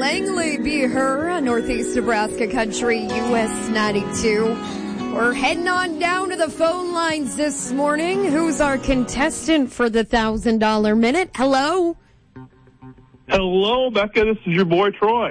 Langley be her, Northeast Nebraska Country, US 92. We're heading on down to the phone lines this morning. Who's our contestant for the $1,000 minute? Hello? Hello, Becca. This is your boy, Troy.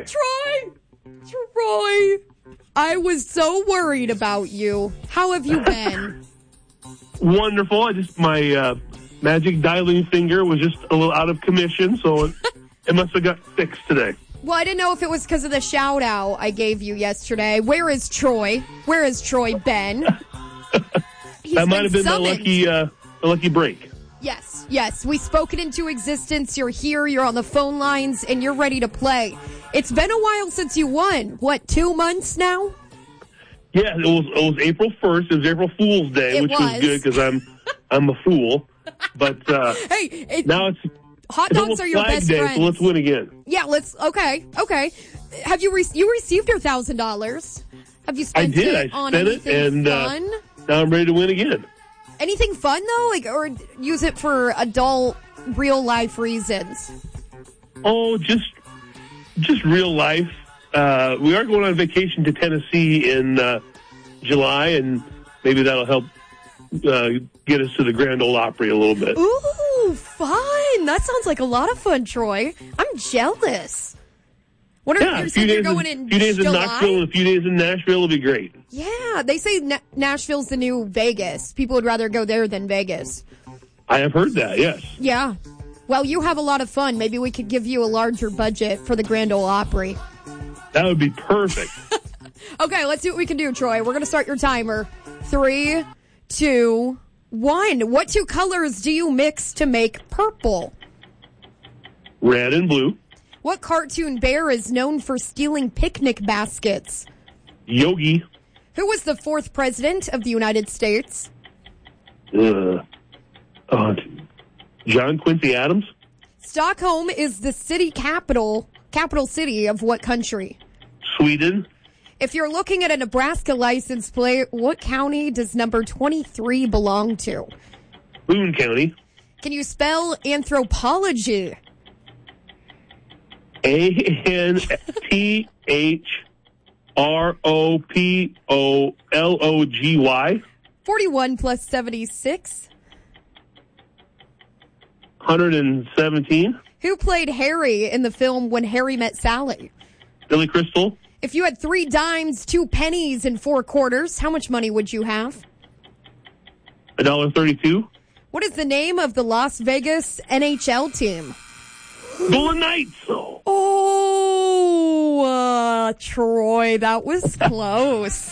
Troy. I was so worried about you. How have you been? Wonderful. My magic dialing finger was just a little out of commission, so it must have got fixed today. Well, I didn't know if it was because of the shout out I gave you yesterday. Where is Troy? Where has Troy been? That might have been the lucky break. Yes. We spoke it into existence. You're here. You're on the phone lines, and you're ready to play. It's been a while since you won. What, 2 months now? Yeah, it was April 1st. It was April Fool's Day, which was good because I'm a fool. But hey, now it's hot dogs are your best Day, friends. So let's win again. Yeah, okay. Have you received your $1,000? Have you spent it on anything fun? Now I'm ready to win again. Anything fun though, or use it for adult, real life reasons? Oh, just real life. We are going on vacation to Tennessee in July, and maybe that'll help get us to the Grand Ole Opry a little bit. Ooh, fun! That sounds like a lot of fun, Troy. I'm jealous. A few days in Knoxville and a few days in Nashville will be great. Yeah, they say Nashville's the new Vegas. People would rather go there than Vegas. I have heard that, yes. Yeah. Well, you have a lot of fun. Maybe we could give you a larger budget for the Grand Ole Opry. That would be perfect. Okay, let's see what we can do, Troy. We're going to start your timer. 3, 2, 1. What two colors do you mix to make purple? Red and blue. What cartoon bear is known for stealing picnic baskets? Yogi. Who was the 4th president of the United States? John Quincy Adams. Stockholm is the capital city of what country? Sweden. If you're looking at a Nebraska license plate, what county does number 23 belong to? Boone County. Can you spell anthropology? ANTHROPOLOGY. 41 plus 76. 117. Who played Harry in the film When Harry Met Sally? Billy Crystal. If you had 3 dimes, 2 pennies, and 4 quarters, how much money would you have? $1.32. What is the name of the Las Vegas NHL team? Golden Knights. Oh, Troy, that was close.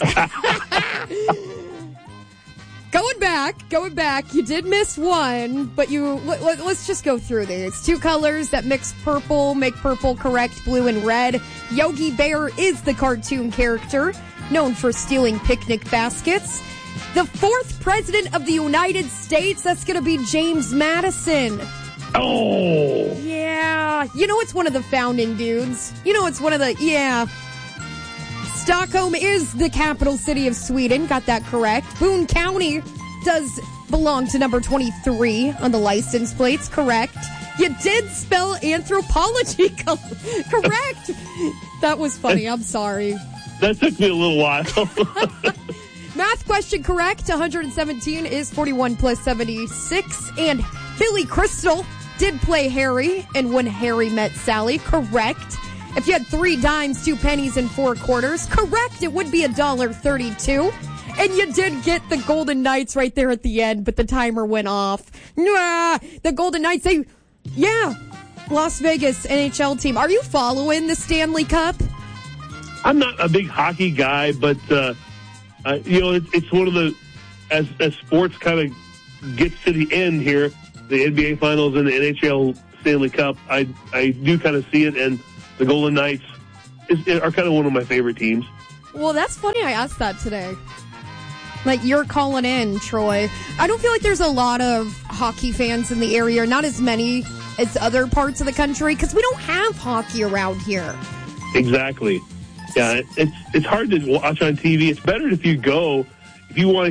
Going back. You did miss one, but let's just go through these. 2 colors that mix purple, make purple correct, blue and red. Yogi Bear is the cartoon character known for stealing picnic baskets. The 4th president of the United States, that's going to be James Madison. Oh. Yeah. It's one of the founding dudes. It's one of the, Stockholm is the capital city of Sweden. Got that correct. Boone County does belong to number 23 on the license plates. Correct. You did spell anthropology correct. That was funny. I'm sorry. That took me a little while. Math question correct. 117 is 41 plus 76. And Billy Crystal did play Harry in When Harry Met Sally. Correct. If you had 3 dimes, 2 pennies, and 4 quarters, correct, it would be $1.32. And you did get the Golden Knights right there at the end, but the timer went off. The Golden Knights, Las Vegas NHL team. Are you following the Stanley Cup? I'm not a big hockey guy, but, it's one of the, as sports kind of gets to the end here, the NBA Finals and the NHL Stanley Cup, I do kind of see it, and the Golden Knights are kind of one of my favorite teams. Well, that's funny I asked that today. Like, you're calling in, Troy. I don't feel like there's a lot of hockey fans in the area, not as many as other parts of the country, because we don't have hockey around here. Exactly. Yeah, it's hard to watch on TV. It's better if you go, if you want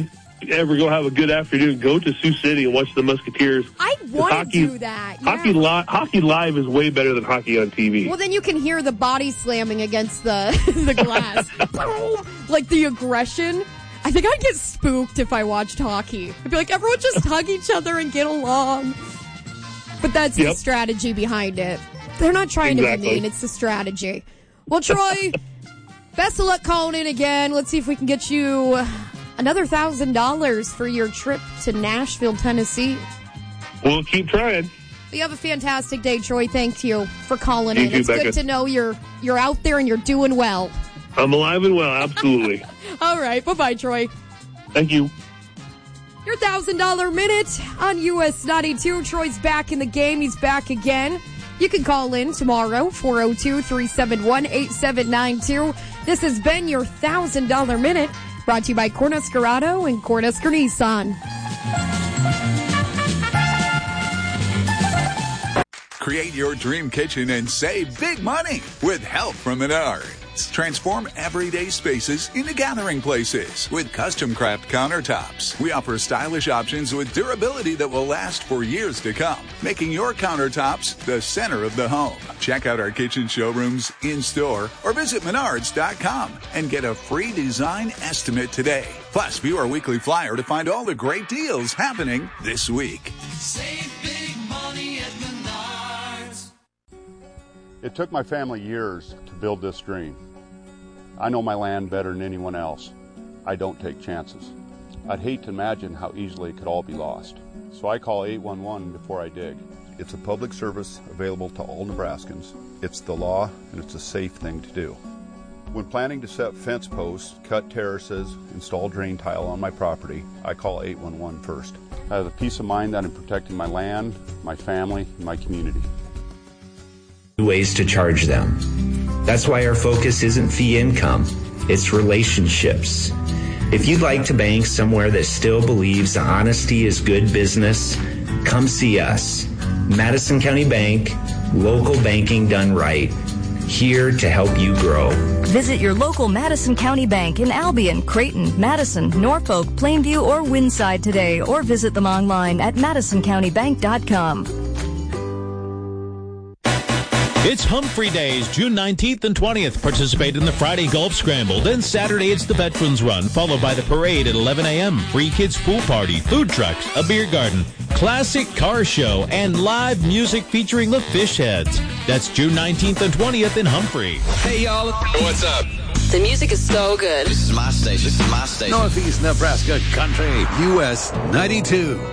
ever go have a good afternoon, go to Sioux City and watch the Musketeers. I want to do that. Yeah. Hockey live is way better than hockey on TV. Well, then you can hear the body slamming against the glass. Like the aggression. I think I'd get spooked if I watched hockey. I'd be like, everyone just hug each other and get along. But that's the strategy behind it. They're not trying to be mean. It's the strategy. Well, Troy, best of luck calling in again. Let's see if we can get you another $1,000 for your trip to Nashville, Tennessee. We'll keep trying. You have a fantastic day, Troy. Thank you for calling in. You too, it's Becca. good to know you're out there and you're doing well. I'm alive and well, absolutely. All right. Bye-bye, Troy. Thank you. Your $1,000 minute on US 92. Troy's back in the game. He's back again. You can call in tomorrow, 402-371-8792. This has been your $1,000 minute, brought to you by Cornhusker Auto and Cornhusker Nissan. Create your dream kitchen and save big money with help from Menards. Transform everyday spaces into gathering places with custom craft countertops. We offer stylish options with durability that will last for years to come, making your countertops the center of the home. Check out our kitchen showrooms in-store or visit Menards.com and get a free design estimate today. Plus, view our weekly flyer to find all the great deals happening this week. Save big money at Menards. It took my family years to build this dream. I know my land better than anyone else. I don't take chances. I'd hate to imagine how easily it could all be lost. So I call 811 before I dig. It's a public service available to all Nebraskans. It's the law, and it's a safe thing to do. When planning to set fence posts, cut terraces, install drain tile on my property, I call 811 first. I have the peace of mind that I'm protecting my land, my family, and my community. Ways to charge them. That's why our focus isn't fee income, it's relationships. If you'd like to bank somewhere that still believes honesty is good business, come see us. Madison County Bank, local banking done right. Here to help you grow. Visit your local Madison County Bank in Albion, Creighton, Madison, Norfolk, Plainview, or Winside today, or visit them online at madisoncountybank.com. It's Humphrey Days, June 19th and 20th. Participate in the Friday Golf Scramble. Then Saturday, it's the Veterans Run, followed by the parade at 11 a.m. Free kids pool party, food trucks, a beer garden, classic car show, and live music featuring the Fish Heads. That's June 19th and 20th in Humphrey. Hey, y'all. What's up? The music is so good. This is my station. Northeast Nebraska Country, US 92.